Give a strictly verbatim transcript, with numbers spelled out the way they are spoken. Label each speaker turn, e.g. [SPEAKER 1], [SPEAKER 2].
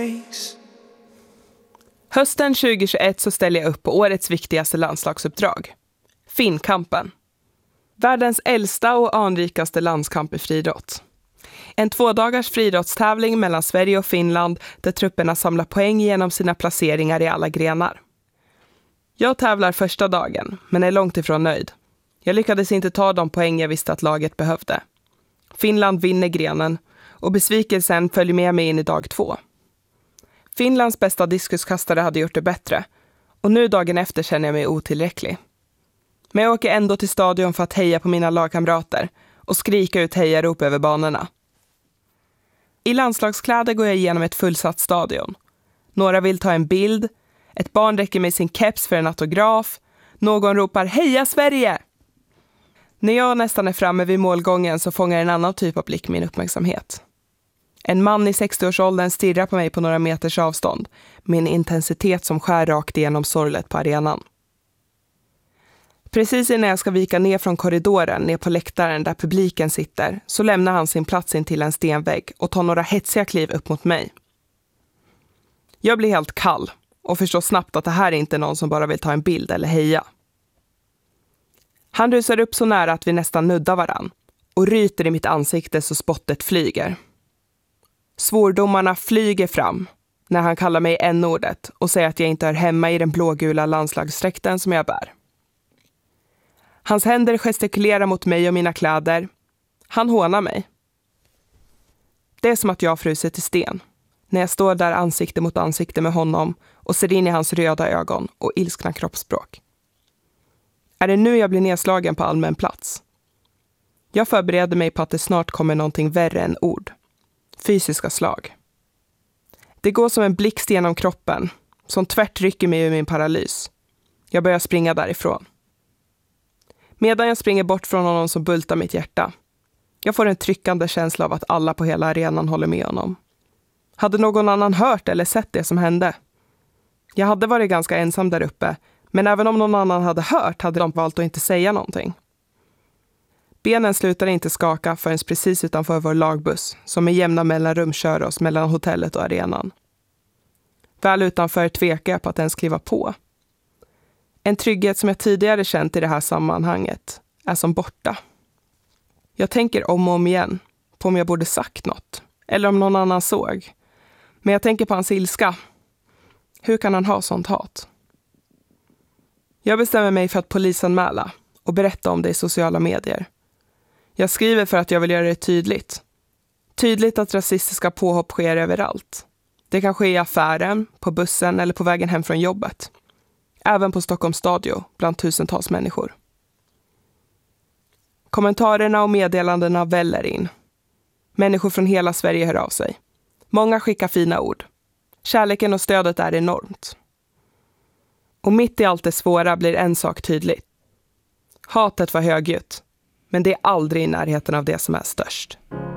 [SPEAKER 1] Hösten tjugohundratjugoett så ställer jag upp på årets viktigaste landslagsuppdrag. Finnkampen. Världens äldsta och anrikaste landskamp i friidrott. En tvådagars friidrottstävling mellan Sverige och Finland där trupperna samlar poäng genom sina placeringar i alla grenar. Jag tävlar första dagen, men är långt ifrån nöjd. Jag lyckades inte ta de poäng jag visste att laget behövde. Finland vinner grenen och besvikelsen följer med mig in i dag två. Finlands bästa diskuskastare hade gjort det bättre och nu dagen efter känner jag mig otillräcklig. Men jag åker ändå till stadion för att heja på mina lagkamrater och skrika ut hejarop över banorna. I landslagskläder går jag igenom ett fullsatt stadion. Några vill ta en bild, ett barn räcker med sin keps för en autograf, någon ropar heja Sverige! När jag nästan är framme vid målgången så fångar en annan typ av blick min uppmärksamhet. En man i sextioårsåldern stirrar på mig på några meters avstånd med en intensitet som skär rakt igenom sorlet på arenan. Precis innan jag ska vika ner från korridoren ner på läktaren där publiken sitter så lämnar han sin plats in till en stenvägg och tar några hetsiga kliv upp mot mig. Jag blir helt kall och förstår snabbt att det här är inte någon som bara vill ta en bild eller heja. Han rusar upp så nära att vi nästan nuddar varann och ryter i mitt ansikte så spottet flyger. Svordomarna flyger fram när han kallar mig n-ordet och säger att jag inte hör hemma i den blågula landslagsdräkten som jag bär. Hans händer gestikulerar mot mig och mina kläder. Han hånar mig. Det är som att jag fruser till sten när jag står där ansikte mot ansikte med honom och ser in i hans röda ögon och ilskna kroppsspråk. Är det nu jag blir nedslagen på allmän plats? Jag förbereder mig på att det snart kommer någonting värre än ord. Fysiska slag. Det går som en blixt genom kroppen som tvärt rycker mig ur min paralys. Jag börjar springa därifrån. Medan jag springer bort från honom som bultar mitt hjärta. Jag får en tryckande känsla av att alla på hela arenan håller med honom. Hade någon annan hört eller sett det som hände? Jag hade varit ganska ensam där uppe, men även om någon annan hade hört hade de valt att inte säga någonting. Benen slutar inte skaka förrän precis utanför vår lagbuss som med jämna mellanrum kör oss mellan hotellet och arenan. Väl utanför tvekar jag på att ens kliva på. En trygghet som jag tidigare känt i det här sammanhanget är som borta. Jag tänker om och om igen på om jag borde sagt något eller om någon annan såg. Men jag tänker på hans ilska. Hur kan han ha sånt hat? Jag bestämmer mig för att polisanmäla och berätta om det i sociala medier. Jag skriver för att jag vill göra det tydligt. Tydligt att rasistiska påhopp sker överallt. Det kan ske i affären, på bussen eller på vägen hem från jobbet. Även på Stockholms stadion bland tusentals människor. Kommentarerna och meddelandena väller in. Människor från hela Sverige hör av sig. Många skickar fina ord. Kärleken och stödet är enormt. Och mitt i allt det svåra blir en sak tydlig. Hatet var högljutt, men det är aldrig i närheten av det som är störst.